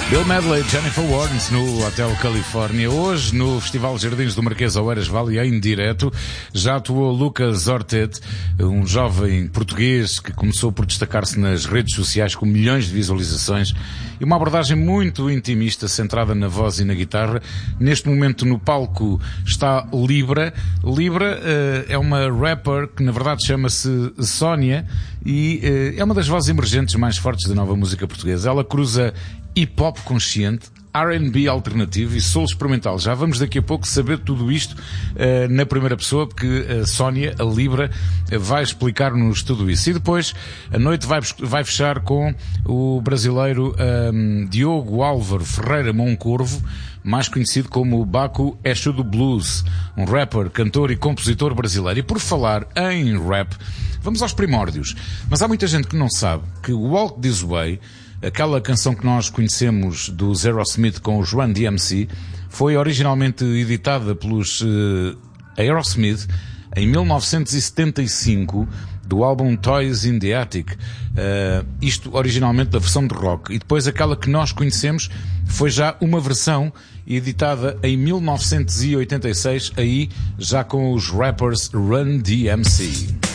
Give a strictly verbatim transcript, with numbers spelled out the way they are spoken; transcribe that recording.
Bill Medley, Jennifer Warnes no Hotel Califórnia. Hoje, no Festival Jardins do Marquês Oeiras Valley, em direto, já atuou Lucas Ortet, um jovem português que começou por destacar-se nas redes sociais com milhões de visualizações e uma abordagem muito intimista, centrada na voz e na guitarra. Neste momento no palco está Libra. Libra uh, é uma rapper que na verdade chama-se Sónia e uh, é uma das vozes emergentes mais fortes da nova música portuguesa. Ela cruza hip-hop consciente, R and B alternativo e soul experimental. Já vamos daqui a pouco saber tudo isto uh, na primeira pessoa, porque a Sónia, a Libra, uh, vai explicar-nos tudo isso. E depois a noite vai, vai fechar com o brasileiro um, Diogo Álvaro Ferreira Moncorvo, mais conhecido como Baco Exu do Blues, um rapper, cantor e compositor brasileiro. E por falar em rap, vamos aos primórdios. Mas há muita gente que não sabe que Walk This Way, aquela canção que nós conhecemos do Aerosmith com os Run D M C, foi originalmente editada pelos uh, Aerosmith em mil novecentos e setenta e cinco, do álbum Toys in the Attic. Uh, isto originalmente da versão de rock. E depois aquela que nós conhecemos foi já uma versão editada em mil novecentos e oitenta e seis, aí já com os rappers Run D M C.